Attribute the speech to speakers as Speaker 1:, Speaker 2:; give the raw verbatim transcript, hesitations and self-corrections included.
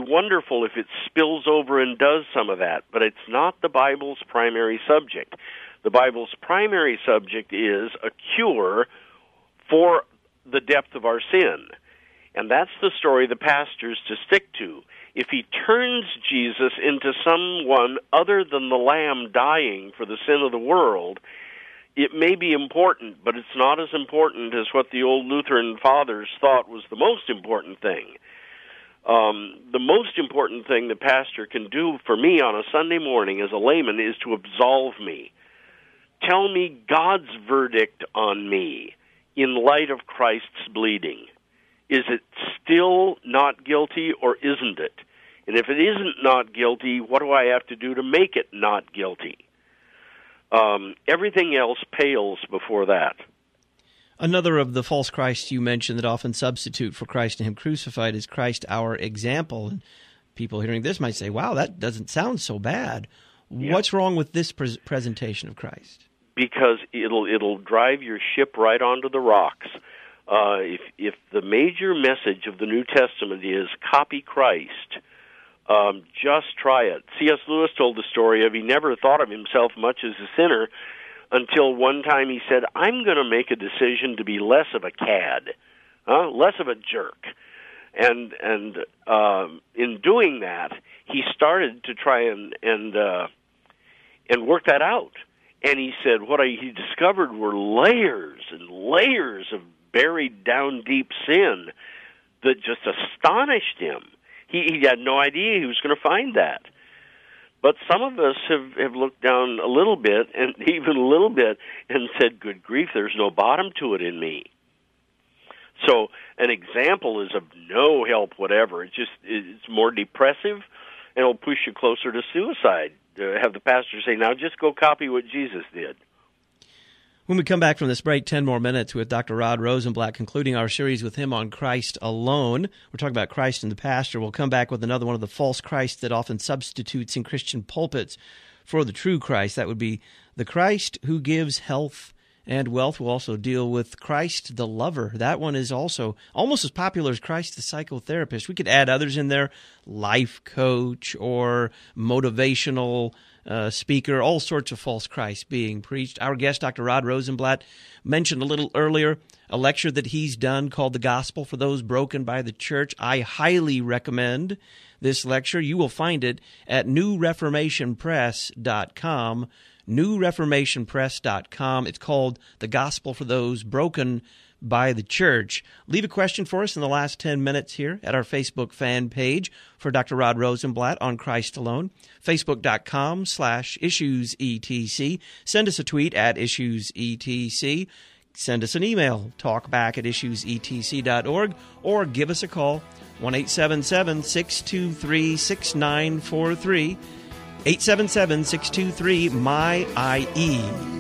Speaker 1: wonderful if it spills over and does some of that, but it's not the Bible's primary subject. The Bible's primary subject is a cure for the depth of our sin. And that's the story the pastor's to stick to. If he turns Jesus into someone other than the Lamb dying for the sin of the world, it may be important, but it's not as important as what the old Lutheran fathers thought was the most important thing. Um, the most important thing the pastor can do for me on a Sunday morning as a layman is to absolve me. Tell me God's verdict on me in light of Christ's bleeding. Is it still not guilty or isn't it? And if it isn't not guilty, what do I have to do to make it not guilty? Um, everything else pales before that.
Speaker 2: Another of the false Christs you mentioned that often substitute for Christ and Him crucified is Christ our example. And people hearing this might say, wow, that doesn't sound so bad. Yeah. What's wrong with this pre- presentation of Christ?
Speaker 1: Because it'll it'll drive your ship right onto the rocks. Uh, if if the major message of the New Testament is copy Christ, um, just try it. C S Lewis told the story of he never thought of himself much as a sinner until one time he said, I'm going to make a decision to be less of a cad, huh? less of a jerk. And and um, in doing that, he started to try and and uh, and work that out. And he said what I, he discovered were layers and layers of buried down deep sin that just astonished him. He, he had no idea he was going to find that. But some of us have, have looked down a little bit, and even a little bit, and said, good grief, there's no bottom to it in me. So an example is of no help whatever. It's just it's more depressive, and it'll push you closer to suicide. Uh, have the pastor say, now just go copy what Jesus did.
Speaker 2: When we come back from this break, ten more minutes with Doctor Rod Rosenblatt, concluding our series with him on Christ alone. We're talking about Christ and the pastor. We'll come back with another one of the false Christs that often substitutes in Christian pulpits for the true Christ. That would be the Christ who gives health and wealth. We'll also deal with Christ the lover. That one is also almost as popular as Christ the psychotherapist. We could add others in there, life coach or motivational Uh, speaker, all sorts of false Christs being preached. Our guest, Doctor Rod Rosenblatt, mentioned a little earlier a lecture that he's done called The Gospel for Those Broken by the Church. I highly recommend this lecture. You will find it at new reformation press dot com, new reformation press dot com. It's called The Gospel for Those Broken by the Church. Leave a question for us in the last ten minutes here at our Facebook fan page for Doctor Rod Rosenblatt on Christ Alone, facebook.com slash issuesetc. Send us a tweet at issuesetc. Send us an email, talkback at issuesetc dot org, or give us a call, one eight seven seven, six two three, six nine four three, eight seven seven, six two three, M Y I E.